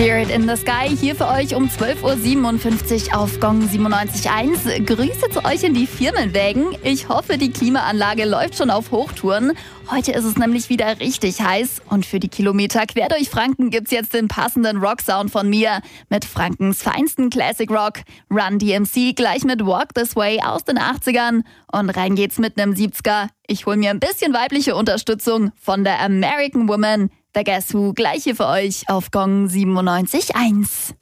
Spirit in the Sky hier für euch um 12.57 Uhr auf Gong 97.1. Grüße zu euch in die Firmenwägen. Ich hoffe, die Klimaanlage läuft schon auf Hochtouren. Heute ist es nämlich wieder richtig heiß und für die Kilometer quer durch Franken gibt's jetzt den passenden Rock-Sound von mir mit Frankens feinsten Classic Rock. Run DMC gleich mit Walk This Way aus den 80ern und rein geht's mit nem 70er. Ich hol mir ein bisschen weibliche Unterstützung von der American Woman. Der Guess Who gleich hier für euch auf Gong 97.1.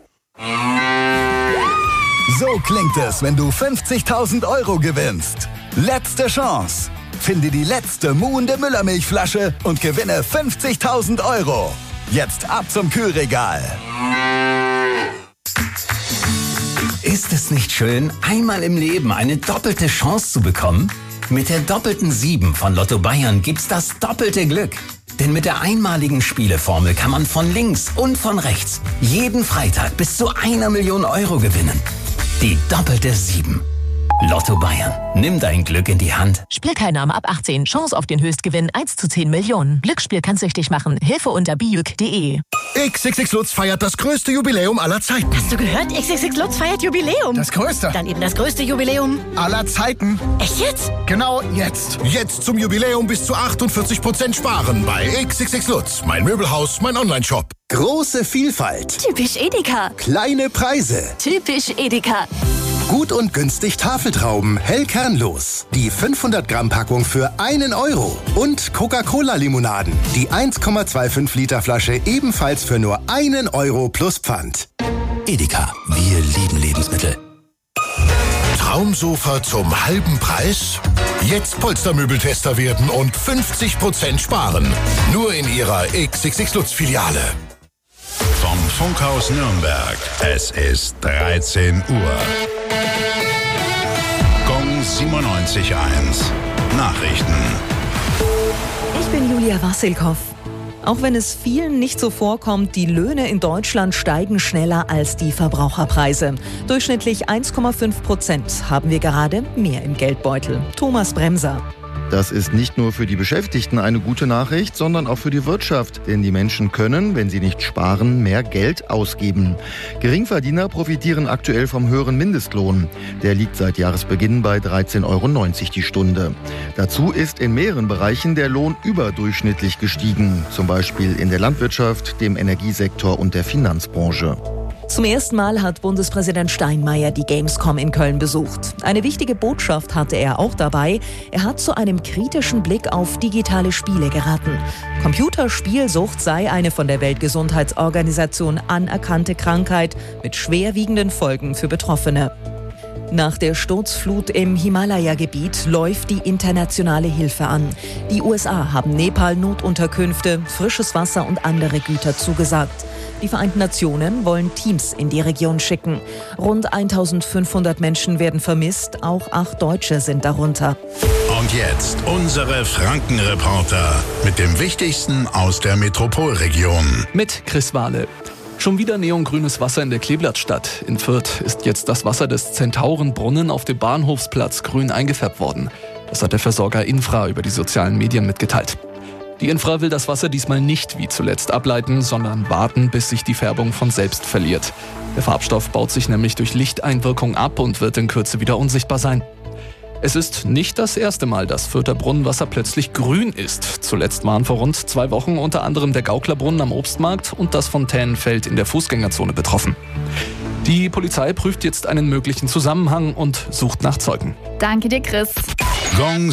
So klingt es, wenn du 50.000 Euro gewinnst. Letzte Chance. Finde die letzte muhende Müllermilchflasche und gewinne 50.000 Euro. Jetzt ab zum Kühlregal. Ist es nicht schön, einmal im Leben eine doppelte Chance zu bekommen? Mit der doppelten 7 von Lotto Bayern gibt's das doppelte Glück. Denn mit der einmaligen Spieleformel kann man von links und von rechts jeden Freitag bis zu 1 Million Euro gewinnen. Die doppelte 7. Lotto Bayern. Nimm dein Glück in die Hand. Spielteilnahme ab 18. Chance auf den Höchstgewinn 1 zu 10 Millionen. Glücksspiel kann süchtig machen. Hilfe unter bijuk.de. XXX Lutz feiert das größte Jubiläum aller Zeiten. Hast du gehört? XXX Lutz feiert Jubiläum. Das größte. Dann eben das größte Jubiläum aller Zeiten. Echt jetzt? Genau jetzt. Jetzt zum Jubiläum bis zu 48% sparen bei XXX Lutz. Mein Möbelhaus, mein Onlineshop. Große Vielfalt. Typisch Edeka. Kleine Preise. Typisch Edeka. Gut und günstig Tafeltrauben, hell kernlos. Die 500 Gramm Packung für 1 Euro. Und Coca-Cola-Limonaden. Die 1,25 Liter Flasche ebenfalls für nur 1 Euro plus Pfand. Edeka. Wir lieben Lebensmittel. Traumsofa zum halben Preis? Jetzt Polstermöbeltester werden und 50% sparen. Nur in Ihrer XXX Lutz Filiale. Vom Funkhaus Nürnberg. Es ist 13 Uhr. Gong 97.1. Nachrichten. Ich bin Julia Wassilkow. Auch wenn es vielen nicht so vorkommt, die Löhne in Deutschland steigen schneller als die Verbraucherpreise. Durchschnittlich 1,5% haben wir gerade mehr im Geldbeutel. Thomas Bremser. Das ist nicht nur für die Beschäftigten eine gute Nachricht, sondern auch für die Wirtschaft. Denn die Menschen können, wenn sie nicht sparen, mehr Geld ausgeben. Geringverdiener profitieren aktuell vom höheren Mindestlohn. Der liegt seit Jahresbeginn bei 13,90 Euro die Stunde. Dazu ist in mehreren Bereichen der Lohn überdurchschnittlich gestiegen. Zum Beispiel in der Landwirtschaft, dem Energiesektor und der Finanzbranche. Zum ersten Mal hat Bundespräsident Steinmeier die Gamescom in Köln besucht. Eine wichtige Botschaft hatte er auch dabei. Er hat zu einem kritischen Blick auf digitale Spiele geraten. Computerspielsucht sei eine von der Weltgesundheitsorganisation anerkannte Krankheit mit schwerwiegenden Folgen für Betroffene. Nach der Sturzflut im Himalaya-Gebiet läuft die internationale Hilfe an. Die USA haben Nepal Notunterkünfte, frisches Wasser und andere Güter zugesagt. Die Vereinten Nationen wollen Teams in die Region schicken. Rund 1.500 Menschen werden vermisst, auch 8 Deutsche sind darunter. Und jetzt unsere Franken-Reporter mit dem Wichtigsten aus der Metropolregion. Mit Chris Wahle. Schon wieder neongrünes Wasser in der Kleeblattstadt. In Fürth ist jetzt das Wasser des Zentaurenbrunnen auf dem Bahnhofsplatz grün eingefärbt worden. Das hat der Versorger Infra über die sozialen Medien mitgeteilt. Die Infra will das Wasser diesmal nicht wie zuletzt ableiten, sondern warten, bis sich die Färbung von selbst verliert. Der Farbstoff baut sich nämlich durch Lichteinwirkung ab und wird in Kürze wieder unsichtbar sein. Es ist nicht das erste Mal, dass Fürther Brunnenwasser plötzlich grün ist. Zuletzt waren vor rund 2 Wochen unter anderem der Gauklerbrunnen am Obstmarkt und das Fontänenfeld in der Fußgängerzone betroffen. Die Polizei prüft jetzt einen möglichen Zusammenhang und sucht nach Zeugen. Danke dir, Chris. Gong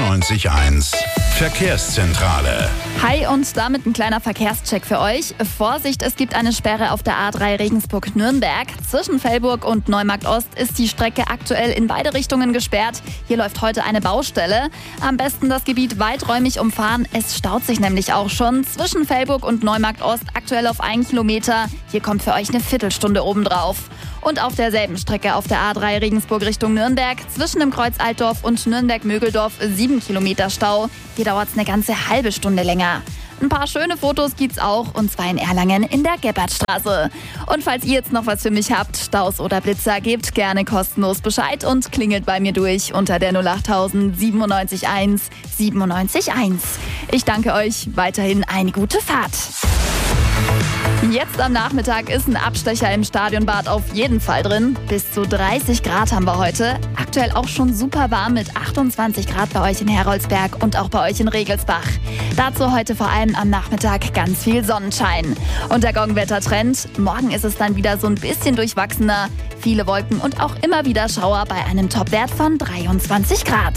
97.1. Verkehrszentrale. Hi und damit ein kleiner Verkehrscheck für euch. Vorsicht, es gibt eine Sperre auf der A3 Regensburg-Nürnberg. Zwischen Velburg und Neumarkt-Ost ist die Strecke aktuell in beide Richtungen gesperrt. Hier läuft heute eine Baustelle. Am besten das Gebiet weiträumig umfahren. Es staut sich nämlich auch schon. Zwischen Velburg und Neumarkt-Ost aktuell auf 1 Kilometer. Hier kommt für euch eine Viertelstunde obendrauf. Und auf derselben Strecke auf der A3 Regensburg Richtung Nürnberg, zwischen dem Kreuz Altdorf und Nürnberg-Mögeldorf 7 Kilometer Stau. Hier dauert es eine ganze halbe Stunde länger. Ein paar schöne Fotos gibt's auch, und zwar in Erlangen in der Gebhardstraße. Und falls ihr jetzt noch was für mich habt, Staus oder Blitzer, gebt gerne kostenlos Bescheid und klingelt bei mir durch unter der 08000 97.1 97.1. Ich danke euch, weiterhin eine gute Fahrt. Jetzt am Nachmittag ist ein Abstecher im Stadionbad auf jeden Fall drin. Bis zu 30 Grad haben wir heute. Aktuell auch schon super warm mit 28 Grad bei euch in Heroldsberg und auch bei euch in Regelsbach. Dazu heute vor allem am Nachmittag ganz viel Sonnenschein. Und der Gong-Wettertrend: morgen ist es dann wieder so ein bisschen durchwachsener. Viele Wolken und auch immer wieder Schauer bei einem Topwert von 23 Grad.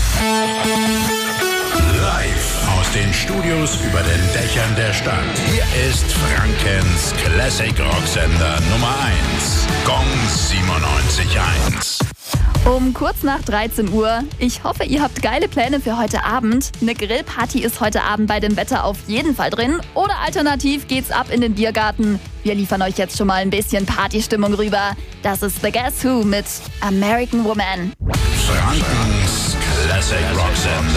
Live aus den Studios über den Dächern der Stadt. Hier ist Frankens Classic Rocksender Nummer 1. Gong 97.1. Um kurz nach 13 Uhr. Ich hoffe, ihr habt geile Pläne für heute Abend. Eine Grillparty ist heute Abend bei dem Wetter auf jeden Fall drin. Oder alternativ geht's ab in den Biergarten. Wir liefern euch jetzt schon mal ein bisschen Partystimmung rüber. Das ist The Guess Who mit American Woman. Frankens Classic Rocksender.